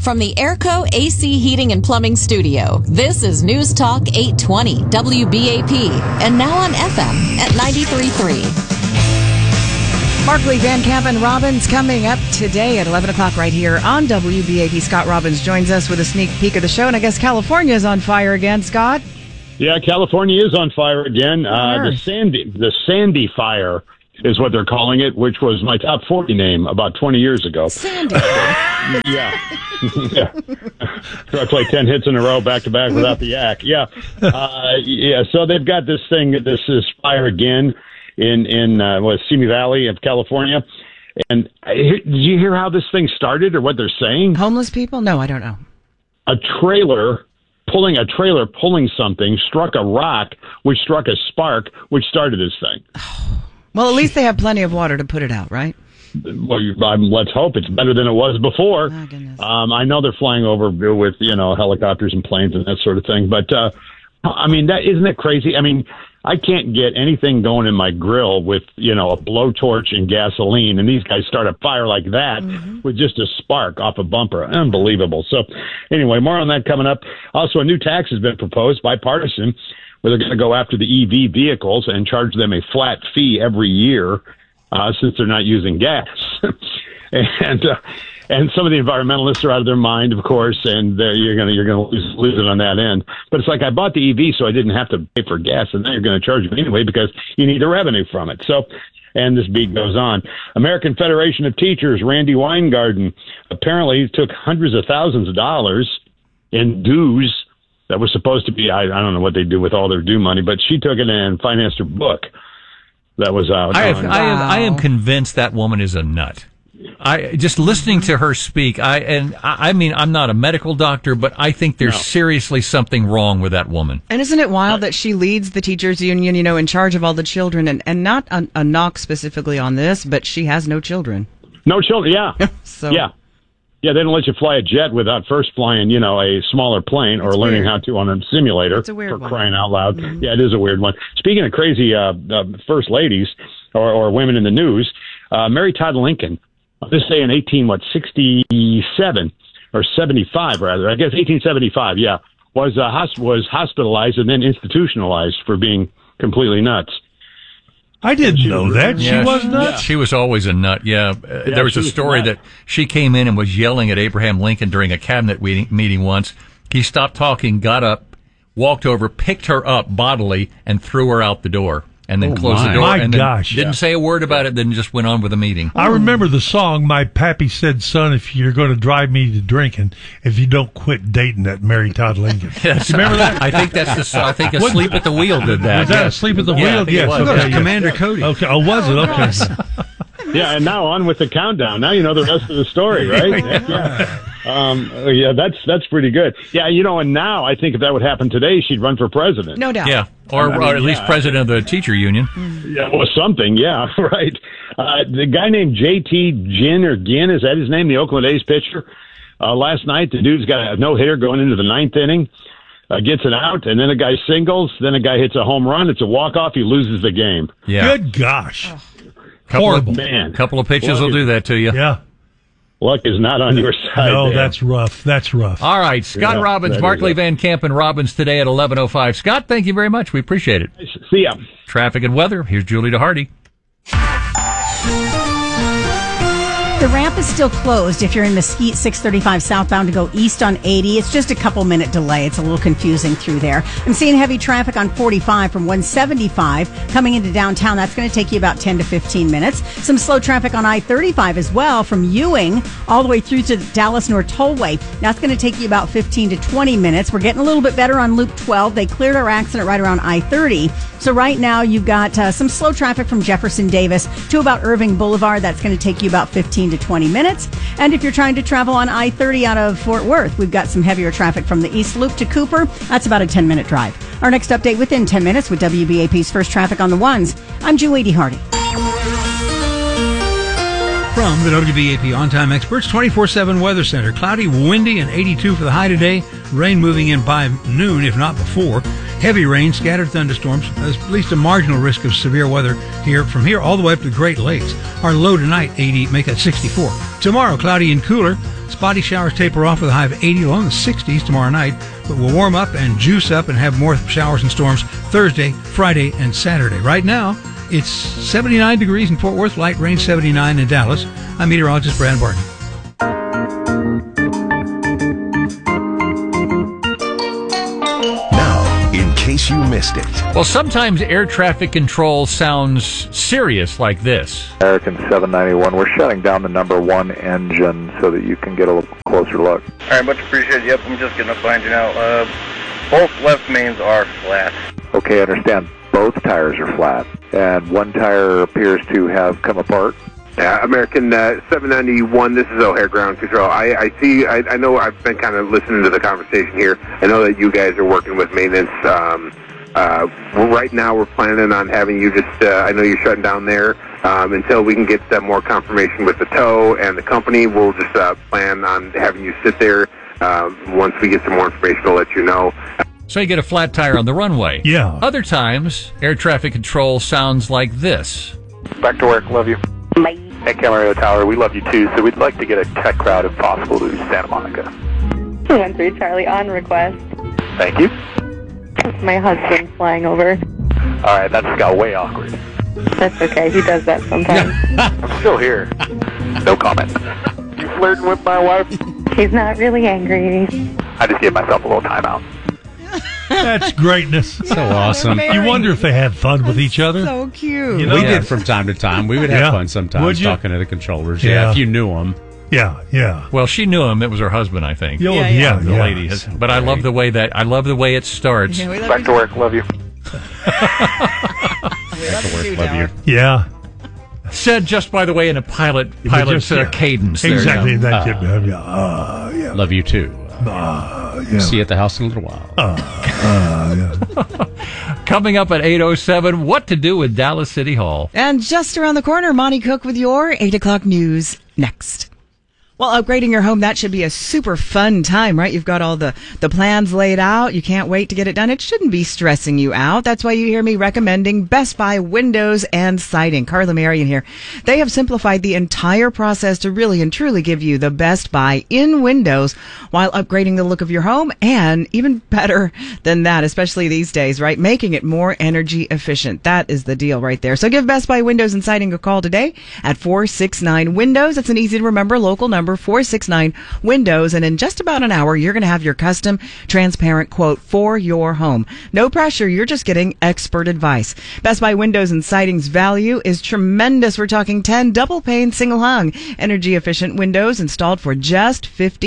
From the Airco AC Heating and Plumbing Studio, this is News Talk 820 WBAP, and now on FM at 93.3. Markley, Van Camp, and Robbins coming up today at 11 o'clock right here on WBAP. Scott Robbins joins us with a sneak peek of the show, and I guess California is on fire again, Scott? Yeah, California is on fire again. The Sandy Fire is what they're calling it, which was my top 40 name about 20 years ago. Sandy. Yeah. I play 10 hits in a row back-to-back without the yak. Yeah. So they've got this thing, this is fire again in Simi Valley of California. And did you hear how this thing started or what they're saying? Homeless people? No, I don't know. A trailer pulling something struck a rock, which struck a spark, which started this thing. Well, at least they have plenty of water to put it out, right? Well, let's hope it's better than it was before. Oh, goodness. I know they're flying over with, helicopters and planes and that sort of thing. But, isn't it crazy? I mean, I can't get anything going in my grill with, a blowtorch and gasoline. And these guys start a fire like that with just a spark off a bumper. Unbelievable. So anyway, more on that coming up. Also, a new tax has been proposed, bipartisan, where they're going to go after the EV vehicles and charge them a flat fee every year since they're not using gas. And some of the environmentalists are out of their mind, of course, and you're going to lose it on that end. But it's like I bought the EV so I didn't have to pay for gas, and then you're going to charge me anyway because you need the revenue from it. So, and this beat goes on. American Federation of Teachers, Randy Weingarten, apparently took hundreds of thousands of dollars in dues that was supposed to be, I don't know what they do with all their due money, but she took it and financed her book that was out. I am convinced that woman is a nut. Just listening to her speak, I'm not a medical doctor, but I think there's seriously something wrong with that woman. And isn't it wild that she leads the teachers union, in charge of all the children, and not a knock specifically on this, but she has no children. No children, yeah. Yeah, they don't let you fly a jet without first flying, a smaller plane or learning how to on a simulator. It's a weird one. Crying out loud. Mm-hmm. Yeah, it is a weird one. Speaking of crazy first ladies or women in the news, Mary Todd Lincoln, this day in 1867 or 75 rather, I guess 1875, yeah, was hospitalized and then institutionalized for being completely nuts. I didn't know that. She was nuts? Yeah. She was always a nut, yeah. There was a story that she came in and was yelling at Abraham Lincoln during a cabinet meeting once. He stopped talking, got up, walked over, picked her up bodily, and threw her out the door. And then closed the door. And then didn't say a word about it, then just went on with the meeting. I remember the song, My Pappy Said, Son, if you're going to drive me to drinking, if you don't quit dating that Mary Todd Lincoln. Yes. Remember that? I think that's Asleep at the Wheel did that. Was that Asleep at the Wheel? Yes. Okay, Commander Cody. Okay. Oh, was it? Okay. Yeah, and now on with the countdown. Now you know the rest of the story, right? That's pretty good. Yeah, and now I think if that would happen today, she'd run for president. No doubt. Yeah, or at least president of the teacher union. Yeah, or something. Yeah, right. The guy named J.T. Ginn, is that his name? The Oakland A's pitcher. Last night, the dude's got a no-hitter going into the ninth inning. Gets it out, and then a guy singles. Then a guy hits a home run. It's a walk-off. He loses the game. Yeah. Good gosh. Horrible. Man. Couple of pitches will do that to you. Yeah. Luck is not on your side. No, there. That's rough. All right, Scott Robbins, Markley, Van Camp, and Robbins today at 11:05. Scott, thank you very much. We appreciate it. See ya. Traffic and weather. Here's Julie DeHardy. The ramp is still closed if you're in Mesquite 635 southbound to go east on 80. It's just a couple-minute delay. It's a little confusing through there. I'm seeing heavy traffic on 45 from 175 coming into downtown. That's going to take you about 10 to 15 minutes. Some slow traffic on I-35 as well from Ewing all the way through to Dallas North Tollway. That's going to take you about 15 to 20 minutes. We're getting a little bit better on Loop 12. They cleared our accident right around I-30. So right now you've got some slow traffic from Jefferson Davis to about Irving Boulevard. That's going to take you about 15 to 20 minutes. And if you're trying to travel on I-30 out of Fort Worth, we've got some heavier traffic from the East Loop to Cooper. That's about a 10-minute drive. Our next update within 10 minutes with WBAP's First Traffic on the Ones. I'm Julie DeHardy. From the WBAP On-Time Experts 24/7 Weather Center. Cloudy, windy, and 82 for the high today. Rain moving in by noon, if not before. Heavy rain, scattered thunderstorms. There's at least a marginal risk of severe weather here. From here all the way up to the Great Lakes. Our low tonight, 80, make that 64. Tomorrow, cloudy and cooler. Spotty showers taper off with a high of 80, low in the 60s tomorrow night, but we'll warm up and juice up and have more showers and storms Thursday, Friday, and Saturday. Right now, it's 79 degrees in Fort Worth, light rain 79 in Dallas. I'm meteorologist Brad Barton. In case you missed it. Well, sometimes air traffic control sounds serious like this. American 791, we're shutting down the number 1 engine so that you can get a little closer look. All right, much appreciated. Yep, I'm just getting up behind you now. Both left mains are flat. Okay, I understand. Both tires are flat, and one tire appears to have come apart. American 791, this is O'Hare Ground Control. I know I've been kind of listening to the conversation here. I know that you guys are working with maintenance. Right now we're planning on having you just, I know you're shutting down there. Until we can get more confirmation with the tow and the company, we'll just plan on having you sit there. Once we get some more information, we'll let you know. So you get a flat tire on the runway. Yeah. Other times, air traffic control sounds like this. Back to work. Love you. Bye. At Camarillo Tower, we love you too, so we'd like to get a tech route if possible to Santa Monica. 13 Charlie on request. Thank you. My husband's flying over. All right, that just got way awkward. That's okay. He does that sometimes. I'm still here. No comment. You flirting with my wife? He's not really angry. I just gave myself a little timeout. That's greatness. So awesome. You wonder if they had fun with each other. So cute. You know, we did from time to time. We would have fun sometimes talking to the controllers. Yeah, if you knew them. Yeah. Well, she knew him. It was her husband, I think. The lady. But I love the way it starts. Yeah, back to work. Love you. Back to work. Love you. Yeah. Said just by the way in a pilot cadence. Exactly. Yeah. Love you too. See you at the house in a little while. Coming up at 8:07, what to do with Dallas City Hall. And just around the corner, Monty Cook with your 8 o'clock news next. Well, upgrading your home, that should be a super fun time, right? You've got all the plans laid out. You can't wait to get it done. It shouldn't be stressing you out. That's why you hear me recommending Best Buy Windows and Siding. Carla Marion here. They have simplified the entire process to really and truly give you the best buy in windows while upgrading the look of your home, and even better than that, especially these days, right? Making it more energy efficient. That is the deal right there. So give Best Buy Windows and Siding a call today at 469-WINDOWS. That's an easy to remember local number, 469-WINDOWS, and in just about an hour, you're going to have your custom, transparent quote for your home. No pressure. You're just getting expert advice. Best Buy Windows and Siding's value is tremendous. We're talking 10 double-pane, single-hung, energy-efficient windows installed for just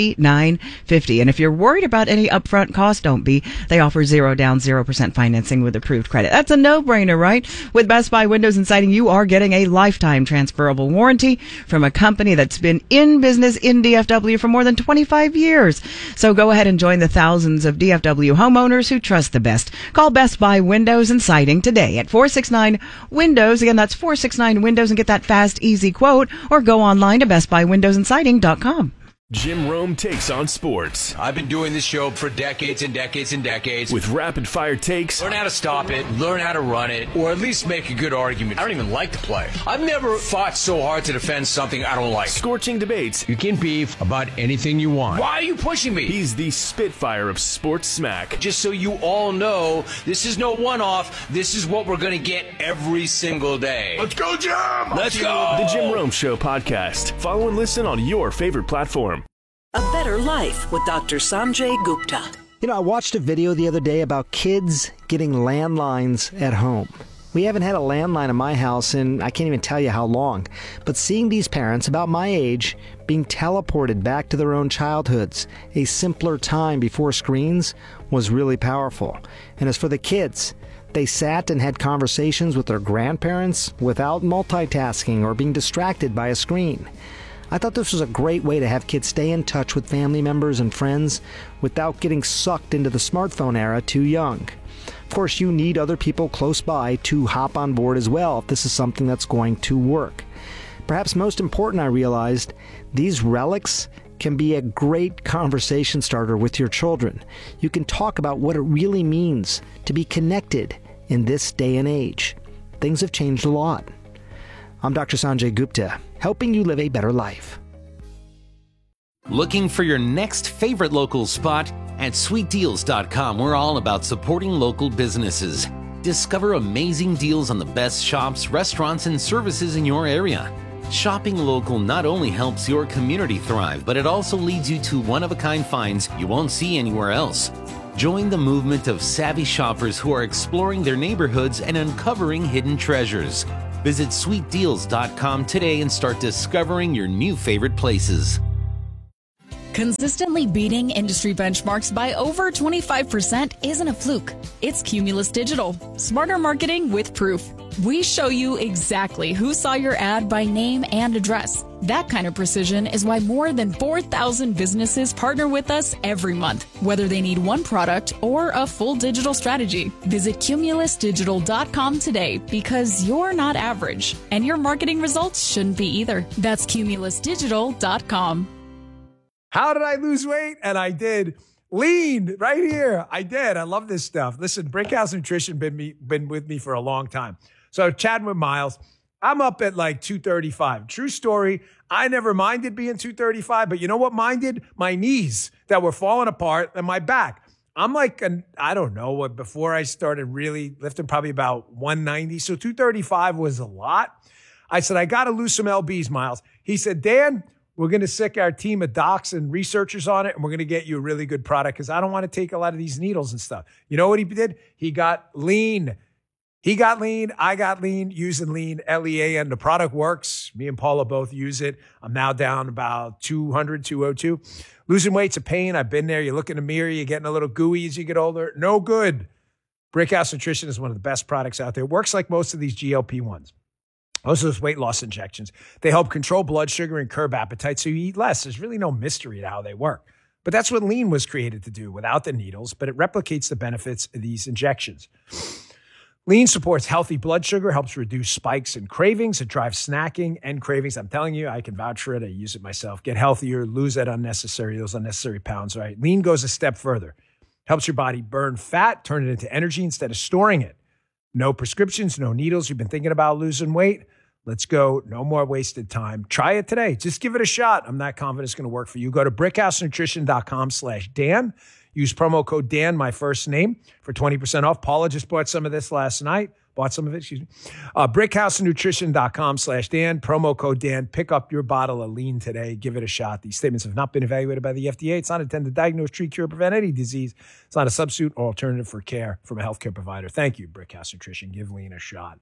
$59.50. And if you're worried about any upfront cost, don't be. They offer 0 down, 0% financing with approved credit. That's a no-brainer, right? With Best Buy Windows and Siding, you are getting a lifetime transferable warranty from a company that's been in business in DFW for more than 25 years. So go ahead and join the thousands of DFW homeowners who trust the best. Call Best Buy Windows and Siding today at 469-WINDOWS. Again, that's 469-WINDOWS, and get that fast, easy quote, or go online to bestbuywindowsandsiding.com. Jim Rome takes on sports. I've been doing this show for decades and decades and decades. With rapid fire takes. Learn how to stop it, learn how to run it, or at least make a good argument. I don't even like to play. I've never fought so hard to defend something I don't like. Scorching debates. You can beef about anything you want. Why are you pushing me? He's the Spitfire of sports smack. Just so you all know, this is no one-off. This is what we're going to get every single day. Let's go, Jim! Let's go! The Jim Rome Show podcast. Follow and listen on your favorite platform. A Better Life with Dr. Sanjay Gupta. You know, I watched a video the other day about kids getting landlines at home. We haven't had a landline in my house in I can't even tell you how long. But seeing these parents about my age being teleported back to their own childhoods, a simpler time before screens, was really powerful. And as for the kids, they sat and had conversations with their grandparents without multitasking or being distracted by a screen. I thought this was a great way to have kids stay in touch with family members and friends without getting sucked into the smartphone era too young. Of course, you need other people close by to hop on board as well if this is something that's going to work. Perhaps most important, I realized, these relics can be a great conversation starter with your children. You can talk about what it really means to be connected in this day and age. Things have changed a lot. I'm Dr. Sanjay Gupta, helping you live a better life. Looking for your next favorite local spot? At sweetdeals.com, we're all about supporting local businesses. Discover amazing deals on the best shops, restaurants, and services in your area. Shopping local not only helps your community thrive, but it also leads you to one-of-a-kind finds you won't see anywhere else. Join the movement of savvy shoppers who are exploring their neighborhoods and uncovering hidden treasures. Visit sweetdeals.com today and start discovering your new favorite places. Consistently beating industry benchmarks by over 25% isn't a fluke. It's Cumulus Digital. Smarter marketing with proof. We show you exactly who saw your ad by name and address. That kind of precision is why more than 4,000 businesses partner with us every month, whether they need one product or a full digital strategy. Visit cumulusdigital.com today because you're not average, and your marketing results shouldn't be either. That's cumulusdigital.com. How did I lose weight? And I did. Lean right here. I did. I love this stuff. Listen, Brickhouse Nutrition been with me for a long time. So chatting with Miles, I'm up at like 235. True story. I never minded being 235, but you know what minded? My knees that were falling apart and my back. I'm like, I don't know what, before I started really lifting, probably about 190. So 235 was a lot. I said, I got to lose some lbs, Miles. He said, Dan, we're going to sick our team of docs and researchers on it, and we're going to get you a really good product because I don't want to take a lot of these needles and stuff. You know what he did? He got lean. He got lean. I got lean using lean, LEAN. The product works. Me and Paula both use it. I'm now down about 200, 202. Losing weight's a pain. I've been there. You look in the mirror, you're getting a little gooey as you get older. No good. Brickhouse Nutrition is one of the best products out there. It works like most of these GLP-1s. Most of those weight loss injections. They help control blood sugar and curb appetite so you eat less. There's really no mystery to how they work. But that's what lean was created to do without the needles, but it replicates the benefits of these injections. Lean supports healthy blood sugar, helps reduce spikes and cravings. It drives snacking and cravings. I'm telling you, I can vouch for it. I use it myself. Get healthier, lose those unnecessary pounds, right? Lean goes a step further. Helps your body burn fat, turn it into energy instead of storing it. No prescriptions, no needles. You've been thinking about losing weight? Let's go. No more wasted time. Try it today. Just give it a shot. I'm not confident it's going to work for you. Go to brickhousenutrition.com/Dan. Use promo code Dan, my first name, for 20% off. Paula just bought some of this last night. Brickhousenutrition.com/Dan. Promo code Dan. Pick up your bottle of lean today. Give it a shot. These statements have not been evaluated by the FDA. It's not intended to diagnose, treat, cure, or prevent any disease. It's not a substitute or alternative for care from a healthcare provider. Thank you, Brickhouse Nutrition. Give lean a shot.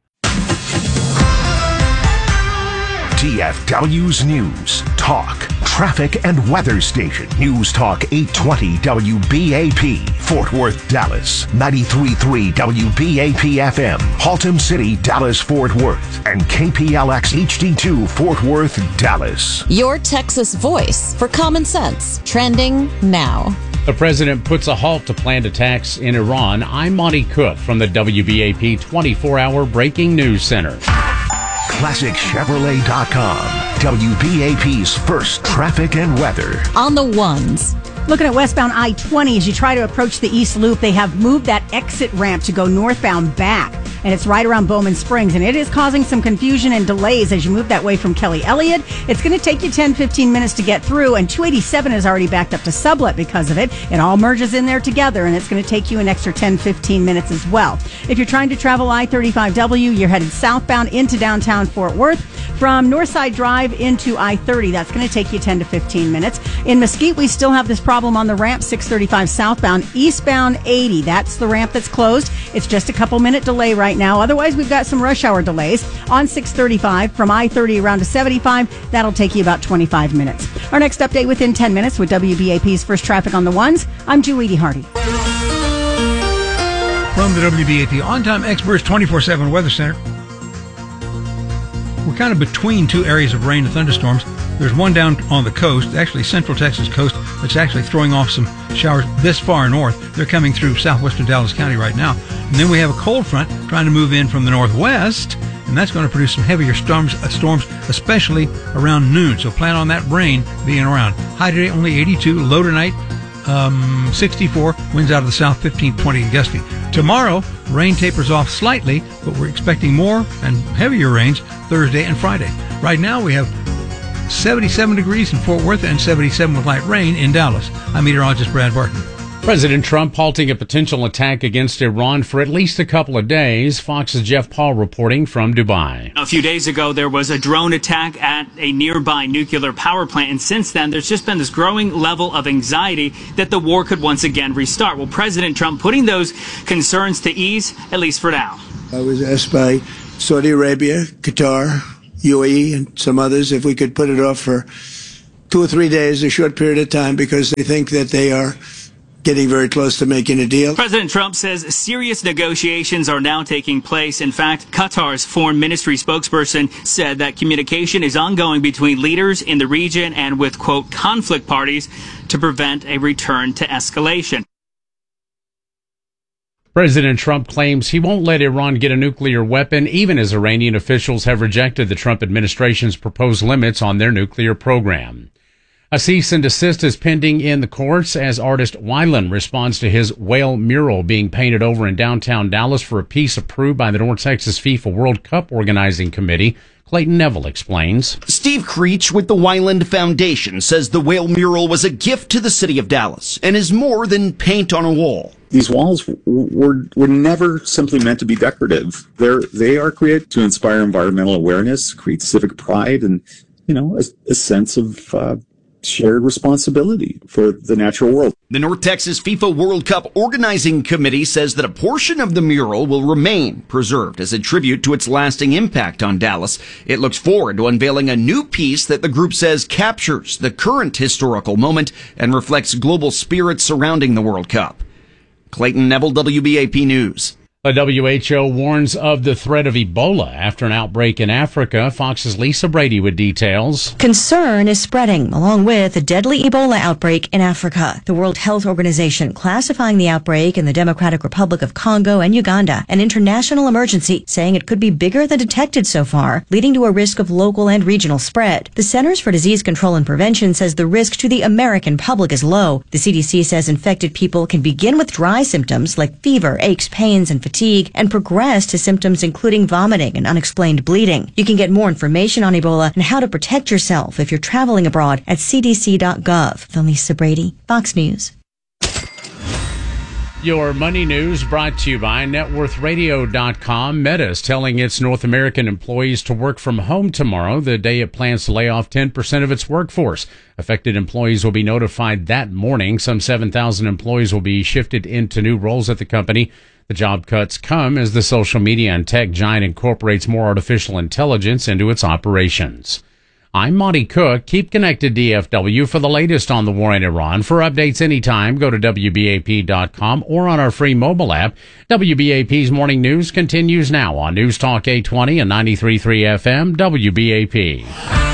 DFW's News, Talk, Traffic and Weather Station. News Talk 820 WBAP, Fort Worth, Dallas. 93.3 WBAP FM, Haltom City, Dallas, Fort Worth. And KPLX HD2, Fort Worth, Dallas. Your Texas voice for common sense. Trending now. The president puts a halt to planned attacks in Iran. I'm Monty Cook from the WBAP 24-hour Breaking News Center. ClassicChevrolet.com, WBAP's first traffic and weather. On the ones. Looking at westbound I-20 as you try to approach the East Loop, they have moved that exit ramp to go northbound back. And it's right around Bowman Springs. And it is causing some confusion and delays as you move that way from Kelly Elliott. It's going to take you 10-15 minutes to get through. And 287 is already backed up to Sublet because of it. It all merges in there together. And it's going to take you an extra 10-15 minutes as well. If you're trying to travel I-35W, you're headed southbound into downtown Fort Worth. From Northside Drive into I-30, that's going to take you 10 to 15 minutes. In Mesquite, we still have this problem on the ramp, 635 southbound, eastbound 80. That's the ramp that's closed. It's just a couple minute delay right now. Otherwise, we've got some rush hour delays on 635 from I-30 around to 75. That'll take you about 25 minutes. Our next update within 10 minutes with WBAP's First Traffic on the Ones. I'm Julie D. Hardy. From the WBAP On-Time Experts 24/7 Weather Center. We're kind of between two areas of rain and thunderstorms. There's one down on the coast, actually Central Texas coast, that's actually throwing off some showers this far north. They're coming through southwestern Dallas County right now. And then we have a cold front trying to move in from the northwest, and that's going to produce some heavier storms, especially around noon. So plan on that rain being around. High today, only 82. Low tonight, 64. Winds out of the south, 15, 20, and gusty. Tomorrow, rain tapers off slightly, but we're expecting more and heavier rains Thursday and Friday. Right now, we have 77 degrees in Fort Worth, and 77 with light rain in Dallas. I'm meteorologist Brad Barton. President Trump halting a potential attack against Iran for at least a couple of days. Fox's Jeff Paul reporting from Dubai. A few days ago, there was a drone attack at a nearby nuclear power plant, and since then, there's just been this growing level of anxiety that the war could once again restart. Well, President Trump putting those concerns to ease, at least for now. I was asked by Saudi Arabia, Qatar, UAE, and some others if we could put it off for 2 or 3 days, a short period of time, because they think that they are getting very close to making a deal. President Trump says serious negotiations are now taking place. In fact, Qatar's foreign ministry spokesperson said that communication is ongoing between leaders in the region and with, quote, conflict parties to prevent a return to escalation. President Trump claims he won't let Iran get a nuclear weapon, even as Iranian officials have rejected the Trump administration's proposed limits on their nuclear program. A cease and desist is pending in the courts as artist Weiland responds to his whale mural being painted over in downtown Dallas for a piece approved by the North Texas FIFA World Cup Organizing Committee. Clayton Neville explains. Steve Creech with the Weiland Foundation says the whale mural was a gift to the city of Dallas and is more than paint on a wall. These walls were never simply meant to be decorative. They are created to inspire environmental awareness, create civic pride, and, a sense of shared responsibility for the natural world. The North Texas FIFA World Cup Organizing Committee says that a portion of the mural will remain preserved as a tribute to its lasting impact on Dallas. It looks forward to unveiling a new piece that the group says captures the current historical moment and reflects global spirit surrounding the World Cup. Clayton Neville, WBAP News. The WHO warns of the threat of Ebola after an outbreak in Africa. Fox's Lisa Brady with details. Concern is spreading, along with a deadly Ebola outbreak in Africa. The World Health Organization classifying the outbreak in the Democratic Republic of Congo and Uganda an international emergency, saying it could be bigger than detected so far, leading to a risk of local and regional spread. The Centers for Disease Control and Prevention says the risk to the American public is low. The CDC says infected people can begin with dry symptoms like fever, aches, pains, and fatigue, and progress to symptoms including vomiting and unexplained bleeding. You can get more information on Ebola and how to protect yourself if you're traveling abroad at cdc.gov. I'm Lisa Brady, Fox News. Your money news brought to you by NetWorthRadio.com. Meta is telling its North American employees to work from home tomorrow, the day it plans to lay off 10% of its workforce. Affected employees will be notified that morning. Some 7,000 employees will be shifted into new roles at the company. The job cuts come as the social media and tech giant incorporates more artificial intelligence into its operations. I'm Monty Cook. Keep connected, DFW, for the latest on the war in Iran. For updates anytime, go to WBAP.com or on our free mobile app. WBAP's Morning News continues now on News Talk 820 and 93.3 FM, WBAP.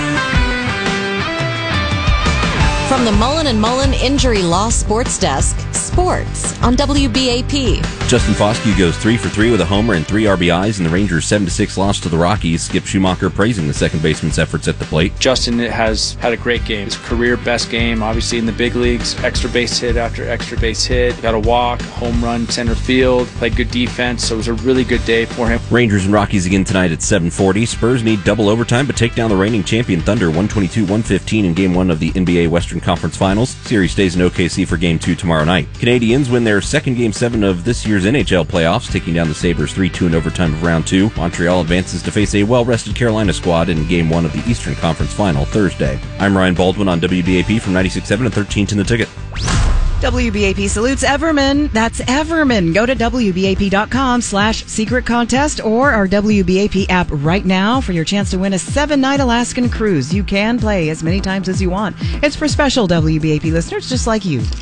From the Mullen & Mullen Injury Law Sports Desk, sports on WBAP. Justin Foskey goes 3 for 3 with a homer and 3 RBIs in the Rangers' 7-6 loss to the Rockies. Skip Schumacher praising the second baseman's efforts at the plate. Justin has had a great game. His career best game, obviously in the big leagues. Extra base hit after extra base hit. Got a walk, home run, center field. Played good defense, so it was a really good day for him. Rangers and Rockies again tonight at 7:40. Spurs need double overtime but take down the reigning champion Thunder 122-115 in Game 1 of the NBA Western Conference Finals. Series stays in OKC for Game 2 tomorrow night. Canadians win their second Game 7 of this year's NHL playoffs, taking down the Sabres 3-2 in overtime of Round 2. Montreal advances to face a well-rested Carolina squad in Game 1 of the Eastern Conference Final Thursday. I'm Ryan Baldwin on WBAP from 96.7 and 13th in the Ticket. WBAP salutes Everman. That's Everman. Go to WBAP.com/secret contest or our WBAP app right now for your chance to win a 7-night Alaskan cruise. You can play as many times as you want. It's for special WBAP listeners just like you.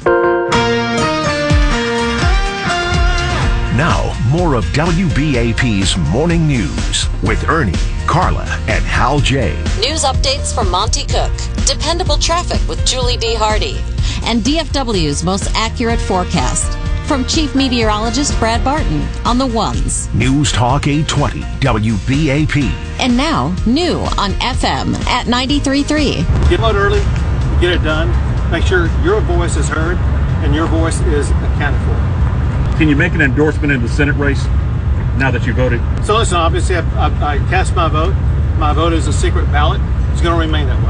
Now, more of WBAP's Morning News with Ernie, Carla, and Hal J. News updates from Monty Cook. Dependable traffic with Julie D. Hardy. And DFW's most accurate forecast. From Chief Meteorologist Brad Barton on the ones. News Talk 820, WBAP. And now, new on FM at 93.3. Get out early, get it done. Make sure your voice is heard and your voice is accounted for. Can you make an endorsement in the Senate race now that you voted? So listen, obviously I cast my vote. My vote is a secret ballot. It's going to remain that way.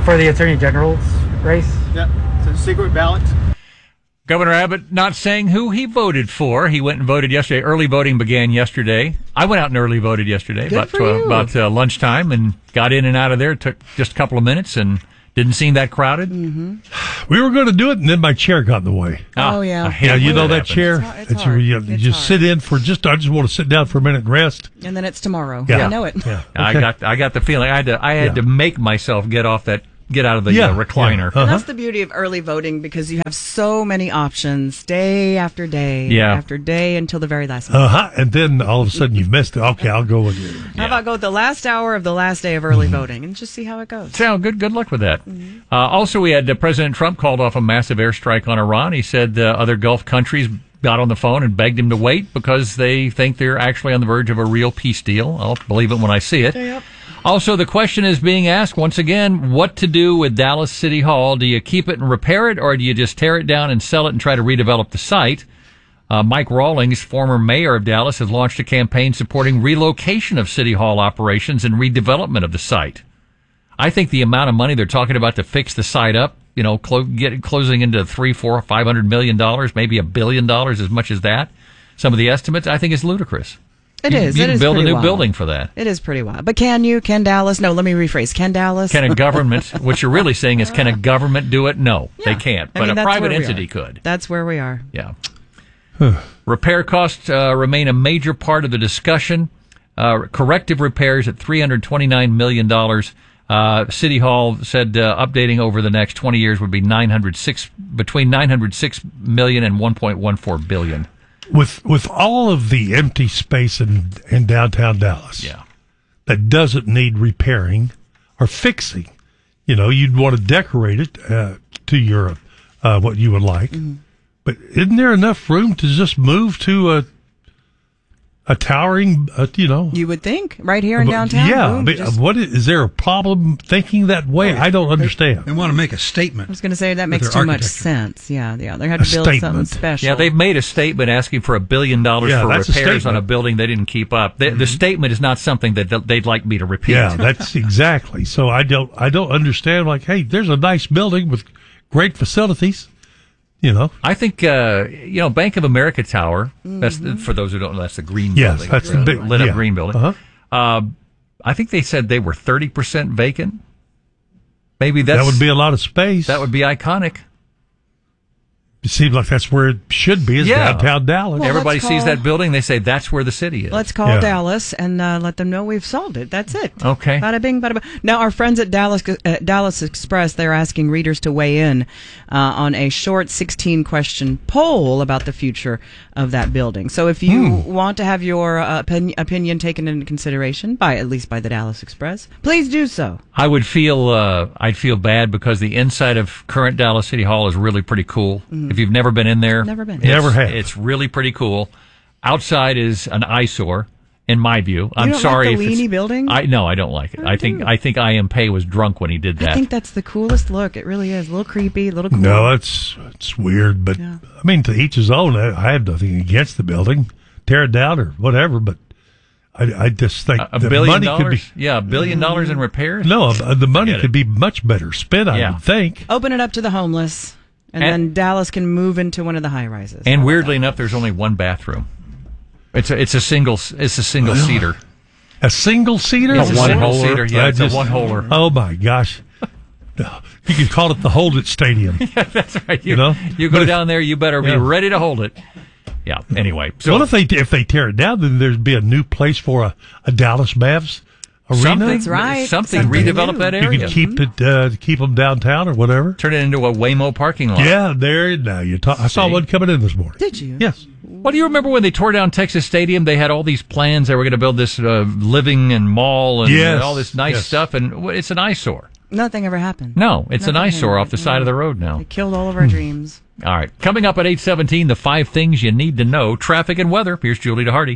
For the Attorney General's race? Yeah, it's a secret ballot. Governor Abbott not saying who he voted for. He went and voted yesterday. Early voting began yesterday. I went out and early voted yesterday, about lunchtime, and got in and out of there. It took just a couple of minutes and didn't seem that crowded. We were going to do it, and then my chair got in the way. Yeah. Yeah, you know that chair? It's hard. You just sit in for I just want to sit down for a minute and rest. And then it's tomorrow. Yeah. I know it. Yeah. I got the feeling I had to make myself get out of the recliner. And that's the beauty of early voting, because you have so many options day after day after day until the very last minute. And then all of a sudden you've missed it. Okay, I'll go with you. How about go with the last hour of the last day of early voting and just see how it goes? So good luck with that. Also, we had President Trump called off a massive airstrike on Iran. He said other Gulf countries got on the phone and begged him to wait because they think they're actually on the verge of a real peace deal. I'll believe it when I see it. Yep. Also, the question is being asked once again, what to do with Dallas City Hall. Do you keep it and repair it, or do you just tear it down and sell it and try to redevelop the site? Mike Rawlings, former mayor of Dallas, has launched a campaign supporting relocation of City Hall operations and redevelopment of the site. I think the amount of money they're talking about to fix the site up, closing into $300, $400, $500 million, maybe $1 billion, as much as that. Some of the estimates, I think, is ludicrous. It is. You it can is build a pretty new wild. building for that. It is pretty wild. But can Dallas? No, let me rephrase. Can Dallas? Can a government, what you're really saying is, can a government do it? No, they can't. But a private entity could. That's where we are. Yeah. Repair costs remain a major part of the discussion. Corrective repairs at $329 million. City Hall said updating over the next 20 years would be between $906 million and $1.14 billion. With all of the empty space in downtown Dallas, that doesn't need repairing or fixing, you'd want to decorate it to your what you would like. But isn't there enough room to just move to a towering, You would think, right here in downtown. Yeah, boom, is there a problem thinking that way? I don't understand. They want to make a statement. I was going to say that makes too much sense. Yeah, they had to build something special. Yeah, they've made a statement asking for $1 billion for repairs on a building they didn't keep up. The statement is not something that they'd like me to repeat. Yeah, that's exactly. So I don't understand. Like, hey, there's a nice building with great facilities. I think Bank of America Tower. That's for those who don't know. That's the green building. Yes, that's the big lit up green building. Uh-huh. I think they said they were 30% vacant. Maybe that would be a lot of space. That would be iconic. It seems like that's where it should be, is downtown Dallas. Well, everybody sees that building, they say that's where the city is. Let's call Dallas and let them know we've solved it. That's it. Okay. Bada bing, bada bing. Now, our friends at Dallas Express, they're asking readers to weigh in on a short 16-question poll about the future of that building. So if you want to have your opinion taken into consideration, at least by the Dallas Express, please do so. I would I'd feel bad because the inside of current Dallas City Hall is really pretty cool. If you've never been in there, never have. It's really pretty cool. Outside is an eyesore, in my view. I'm sorry like the if Leany building. No, I don't like it. I think I.M. Pei was drunk when he did that. I think that's the coolest look. It really is. A little creepy, a little cool. No, it's weird, but I mean, to each his own. I have nothing against the building, tear it down or whatever, but I just think $1 billion could be $1 billion in repairs. No, the money could be much better spent. I would think. Open it up to the homeless. And then Dallas can move into one of the high rises. And weirdly enough, there's only one bathroom. It's a single seater. A single seater? It's a single seater. Yeah, it's a one-holer. Oh my gosh! You could call it the Hold It Stadium. Yeah, that's right. You go down there, you better be ready to hold it. Yeah. Anyway, so if they tear it down, then there'd be a new place for a Dallas Mavs arena. That's right. Something redevelop that area. You could keep them downtown or whatever. Turn it into a Waymo parking lot. Yeah, there. Now I saw one coming in this morning. Did you? Yes. Well, do you remember when they tore down Texas Stadium? They had all these plans. They were going to build this living and mall and all this nice stuff, and it's an eyesore. Nothing ever happened. No, it's an eyesore off the side of the road now. It killed all of our dreams. All right. Coming up at 8:17, the 5 things you need to know. Traffic and weather. Here's Julie DeHardy.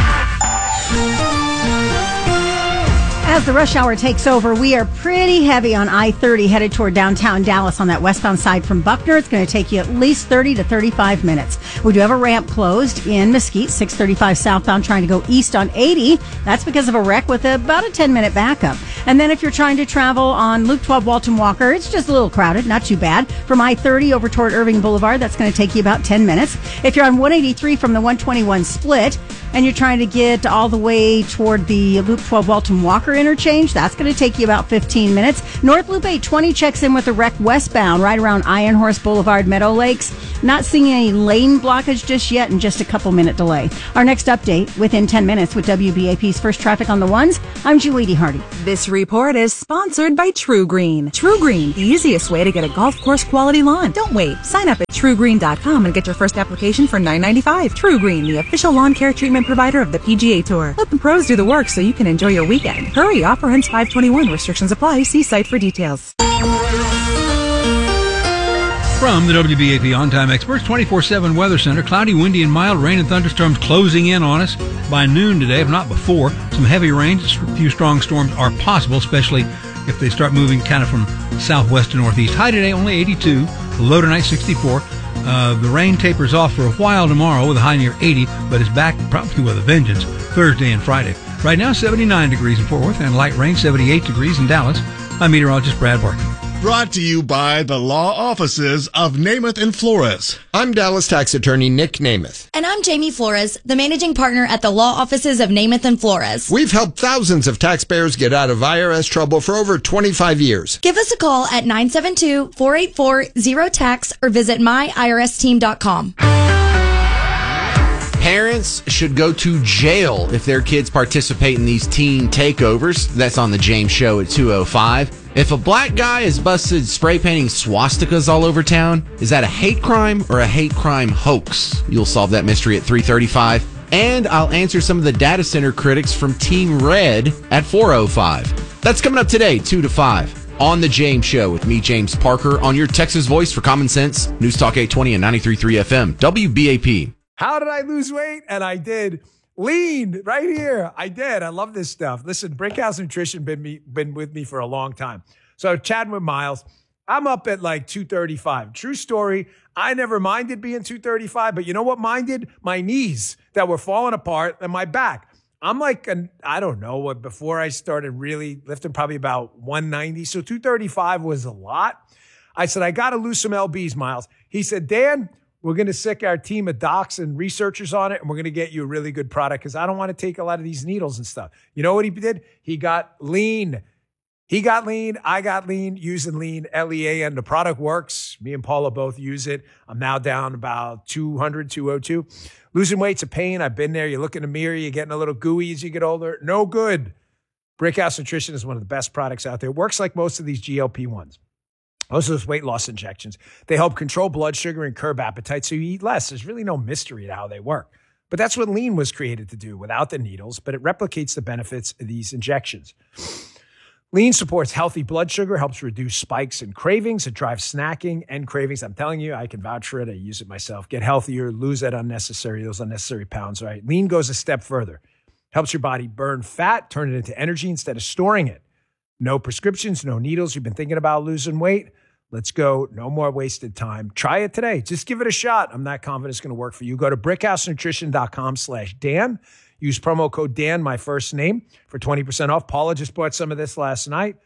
As the rush hour takes over, we are pretty heavy on I-30 headed toward downtown Dallas on that westbound side from Buckner. It's going to take you at least 30 to 35 minutes. We do have a ramp closed in Mesquite, 635 southbound, trying to go east on 80. That's because of a wreck with about a 10-minute backup. And then if you're trying to travel on Loop 12 Walton Walker, it's just a little crowded, not too bad. From I-30 over toward Irving Boulevard, that's going to take you about 10 minutes. If you're on 183 from the 121 split, and you're trying to get all the way toward the Loop 12 Walton Walker interchange, that's going to take you about 15 minutes. North Loop 820 checks in with a wreck westbound right around Iron Horse Boulevard, Meadow Lakes. Not seeing any lane blockage just yet, and just a couple minute delay. Our next update within 10 minutes with WBAP's First Traffic on the Ones. I'm Julie D. Hardy. This report is sponsored by True Green. True Green, the easiest way to get a golf course quality lawn. Don't wait. Sign up at TrueGreen.com and get your first application for $9.95. True Green, the official lawn care treatment provider of the PGA Tour. Let the pros do the work so you can enjoy your weekend. Hurry, offer ends 5/21. Restrictions apply. See site for details. From the WBAP On-Time Experts 24/7 Weather Center, cloudy, windy, and mild rain and thunderstorms closing in on us by noon today, if not before. Some heavy rain, a few strong storms are possible, especially if they start moving kind of from southwest to northeast. High today, only 82. Low tonight, 64. The rain tapers off for a while tomorrow with a high near 80, but is back probably with a vengeance Thursday and Friday. Right now, 79 degrees in Fort Worth and light rain, 78 degrees in Dallas. I'm meteorologist Brad Barton. Brought to you by the law offices of Namath and Flores. I'm Dallas tax attorney Nick Namath. And I'm Jamie Flores, the managing partner at the law offices of Namath and Flores. We've helped thousands of taxpayers get out of IRS trouble for over 25 years. Give us a call at 972-484-0TAX or visit myirsteam.com. Parents should go to jail if their kids participate in these teen takeovers. That's on the James Show at 2:05. If a black guy is busted spray painting swastikas all over town, is that a hate crime or a hate crime hoax? You'll solve that mystery at 3:35. And I'll answer some of the data center critics from Team Red at 4:05. That's coming up today, 2 to 5. On the James Show with me, James Parker, on your Texas voice for Common Sense, News Talk 820 and 93.3 FM, WBAP. How did I lose weight? And I did. Lean right here. I did. I love this stuff. Listen, Brickhouse Nutrition been with me for a long time. So chatting with Miles, I'm up at like 235. True story. I never minded being 235, but you know what minded? My knees that were falling apart and my back. I'm like, I don't know what, before I started really lifting, probably about 190. So 235 was a lot. I said, I got to lose some LBs, Miles. He said, Dan, we're going to sick our team of docs and researchers on it, and we're going to get you a really good product because I don't want to take a lot of these needles and stuff. You know what he did? He got lean. He got lean. I got lean using lean, LEA, and the product works. Me and Paula both use it. I'm now down about 200, 202. Losing weight's a pain. I've been there. You look in the mirror, you're getting a little gooey as you get older. No good. Brickhouse Nutrition is one of the best products out there. It works like most of these GLP-1s. Most of those weight loss injections, they help control blood sugar and curb appetite so you eat less. There's really no mystery to how they work. But that's what lean was created to do without the needles, but it replicates the benefits of these injections. Lean supports healthy blood sugar, helps reduce spikes and cravings. It drives snacking and cravings. I'm telling you, I can vouch for it. I use it myself. Get healthier, lose those unnecessary pounds, right? Lean goes a step further. Helps your body burn fat, turn it into energy instead of storing it. No prescriptions, no needles. You've been thinking about losing weight? Let's go. No more wasted time. Try it today. Just give it a shot. I'm not confident it's going to work for you. Go to brickhousenutrition.com/Dan. Use promo code Dan, my first name, for 20% off. Paula just bought some of this last night.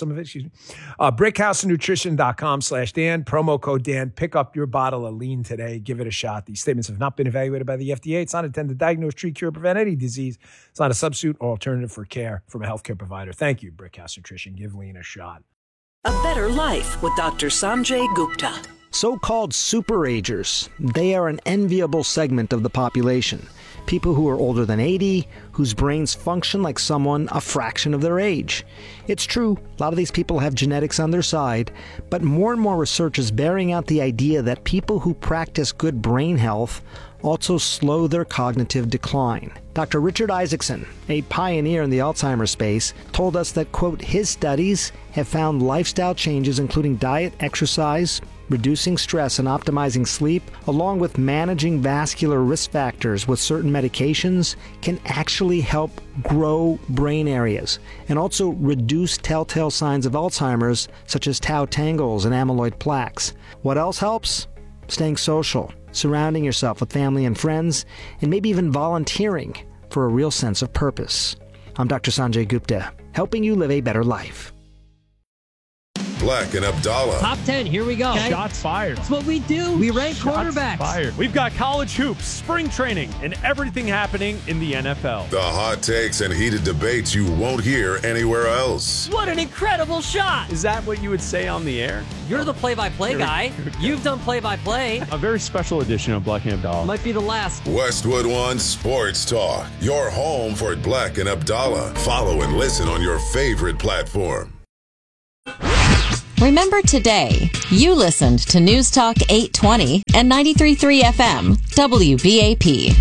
Brickhousenutrition.com/Dan. Promo code Dan. Pick up your bottle of lean today. Give it a shot. These statements have not been evaluated by the FDA. It's not intended to diagnose, treat, cure, prevent any disease. It's not a substitute or alternative for care from a healthcare provider. Thank you, Brickhouse Nutrition. Give lean a shot. A Better Life with Dr. Sanjay Gupta. So-called superagers. They are an enviable segment of the population. People who are older than 80, whose brains function like someone a fraction of their age. It's true, a lot of these people have genetics on their side, but more and more research is bearing out the idea that people who practice good brain health also slow their cognitive decline. Dr. Richard Isaacson, a pioneer in the Alzheimer's space, told us that, quote, his studies have found lifestyle changes including diet, exercise, reducing stress and optimizing sleep, along with managing vascular risk factors with certain medications, can actually help grow brain areas and also reduce telltale signs of Alzheimer's, such as tau tangles and amyloid plaques. What else helps? Staying social, surrounding yourself with family and friends, and maybe even volunteering for a real sense of purpose. I'm Dr. Sanjay Gupta. helping you live a better life. Black and Abdallah. Top 10, here we go. Okay. Shots fired. That's what we do. We rank quarterbacks. Fired. We've got college hoops, spring training, and everything happening in the NFL. The hot takes and heated debates you won't hear anywhere else. What an incredible shot. Is that what you would say on the air? You're the play-by-play guy. You've done play-by-play. A very special edition of Black and Abdallah. Might be the last. Westwood One Sports Talk. Your home for Black and Abdallah. Follow and listen on your favorite platform. Remember today, you listened to News Talk 820 and 93.3 FM, WBAP.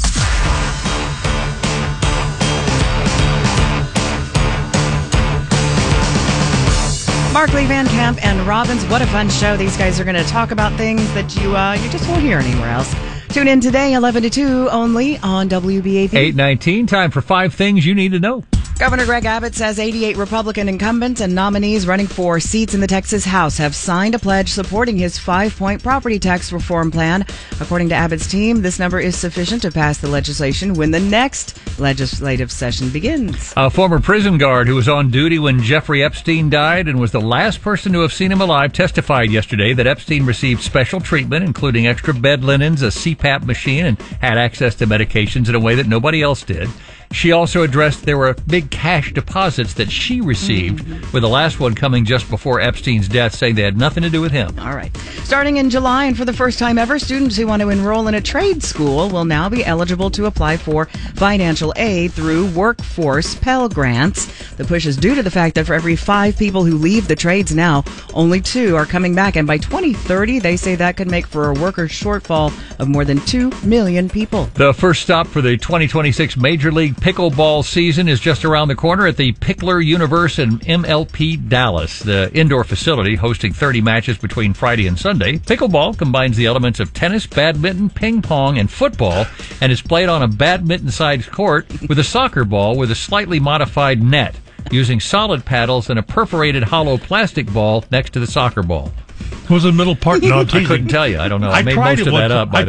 Markley, Van Camp, and Robbins. What a fun show. These guys are going to talk about things that you just won't hear anywhere else. Tune in today, 11 to 2, only on WBAP. 8:19, time for 5 things you need to know. Governor Greg Abbott says 88 Republican incumbents and nominees running for seats in the Texas House have signed a pledge supporting his 5-point property tax reform plan. According to Abbott's team, this number is sufficient to pass the legislation when the next legislative session begins. A former prison guard who was on duty when Jeffrey Epstein died and was the last person to have seen him alive testified yesterday that Epstein received special treatment, including extra bed linens, a CPAP machine, and had access to medications in a way that nobody else did. She also addressed there were big cash deposits that she received, with the last one coming just before Epstein's death, saying they had nothing to do with him. All right. Starting in July, and for the first time ever, students who want to enroll in a trade school will now be eligible to apply for financial aid through Workforce Pell Grants. The push is due to the fact that for every 5 people who leave the trades now, only 2 are coming back. And by 2030, they say that could make for a worker shortfall of more than 2 million people. The first stop for the 2026 Major League Pickleball season is just around the corner at the Pickler Universe in MLP Dallas, the indoor facility hosting 30 matches between Friday and Sunday. Pickleball combines the elements of tennis, badminton, ping pong, and football, and is played on a badminton-sized court with a soccer ball with a slightly modified net, using solid paddles and a perforated hollow plastic ball next to the soccer ball. What was the middle part? No, I couldn't tell you. I don't know. I made most of that up, by the way.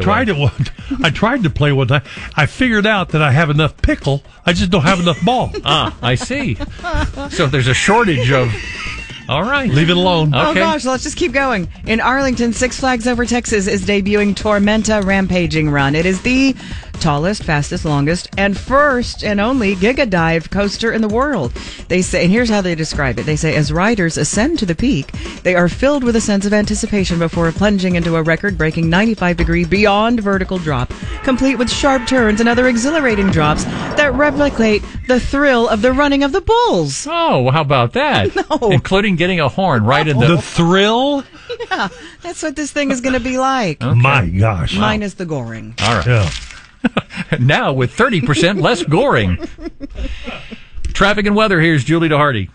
I tried to play one time. I figured out that I have enough pickle. I just don't have enough ball. I see. So there's a shortage of... All right. Leave it alone. Okay. Oh, gosh, let's just keep going. In Arlington, Six Flags Over Texas is debuting Tormenta Rampaging Run. It is the tallest, fastest, longest, and first and only Giga Dive coaster in the world. They say, and here's how they describe it. They say, as riders ascend to the peak, they are filled with a sense of anticipation before plunging into a record-breaking 95-degree beyond vertical drop, complete with sharp turns and other exhilarating drops that replicate the thrill of the running of the bulls. Oh, how about that? No. Including getting a horn right in the thrill? Yeah, that's what this thing is going to be like. Okay. My gosh. Minus the goring. All right. Yeah. Now with 30% less goring. Traffic and weather, here's Julie DeHardy.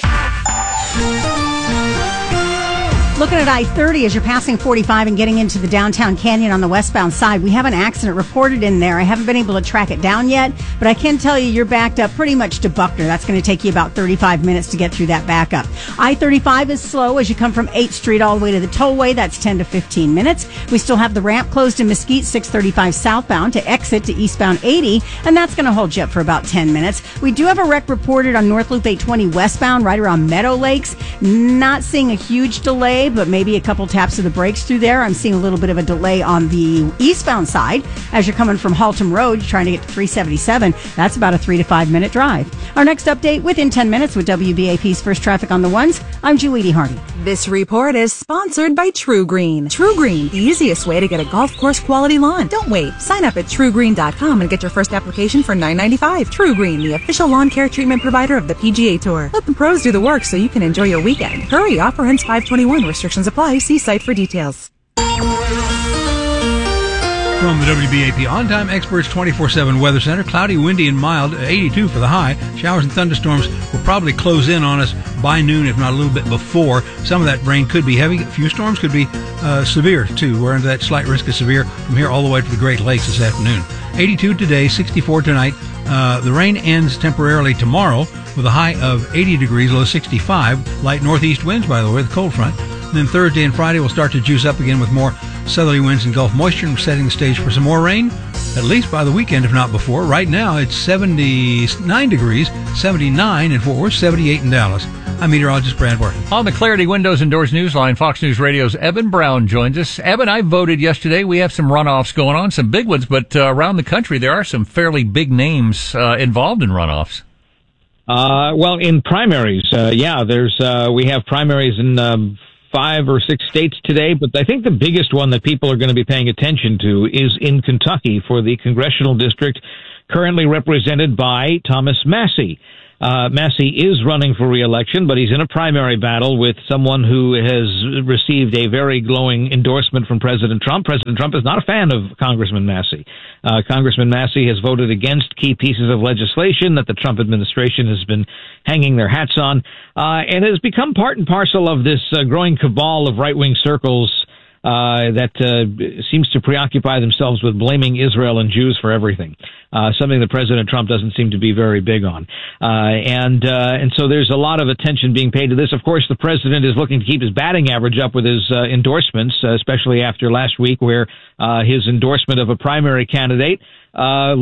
Looking at I-30 as you're passing 45 and getting into the downtown canyon on the westbound side, we have an accident reported in there. I haven't been able to track it down yet, but I can tell you you're backed up pretty much to Buckner. That's going to take you about 35 minutes to get through that backup. I-35 is slow as you come from 8th Street all the way to the tollway. That's 10 to 15 minutes. We still have the ramp closed in Mesquite, 635 southbound to exit to eastbound 80, and that's going to hold you up for about 10 minutes. We do have a wreck reported on North Loop 820 westbound right around Meadow Lakes. Not seeing a huge delay, but maybe a couple taps of the brakes through there. I'm seeing a little bit of a delay on the eastbound side as you're coming from Haltom Road, you're trying to get to 377. That's about a 3 to 5 minute drive. Our next update within 10 minutes with WBAP's First Traffic on the Ones. I'm Julie DeHardy. This report is sponsored by True Green. True Green, the easiest way to get a golf course quality lawn. Don't wait. Sign up at TrueGreen.com and get your first application for $9.95. True Green, the official lawn care treatment provider of the PGA Tour. Let the pros do the work so you can enjoy your weekend. Hurry, offer ends 5/21. Restrictions apply. See site for details. From the WBAP On-Time Experts 24/7 Weather Center, cloudy, windy, and mild, 82 for the high. Showers and thunderstorms will probably close in on us by noon, if not a little bit before. Some of that rain could be heavy. A few storms could be severe, too. We're under that slight risk of severe from here all the way to the Great Lakes this afternoon. 82 today, 64 tonight. The rain ends temporarily tomorrow with a high of 80 degrees, low 65. Light northeast winds, by the way, the cold front. And then Thursday and Friday will start to juice up again with more southerly winds and Gulf moisture, and setting the stage for some more rain at least by the weekend, if not before. Right now, it's 79 degrees, 79 in Fort Worth, 78 in Dallas. I'm meteorologist Brad Barton. On the Clarity Windows and Doors Newsline, Fox News Radio's Eben Brown joins us. Eben, I voted yesterday. We have some runoffs going on, some big ones, but around the country there are some fairly big names involved in runoffs. Well, in primaries, we have primaries in 5 or 6 states today, but I think the biggest one that people are going to be paying attention to is in Kentucky for the congressional district currently represented by Thomas Massie. Massie is running for re-election, but he's in a primary battle with someone who has received a very glowing endorsement from President Trump. President Trump is not a fan of Congressman Massie. Congressman Massie has voted against key pieces of legislation that the Trump administration has been hanging their hats on, and has become part and parcel of this growing cabal of right-wing circles that seems to preoccupy themselves with blaming Israel and Jews for everything, something that President Trump doesn't seem to be very big on. And so there's a lot of attention being paid to this. Of course, the president is looking to keep his batting average up with his endorsements, especially after last week where his endorsement of a primary candidate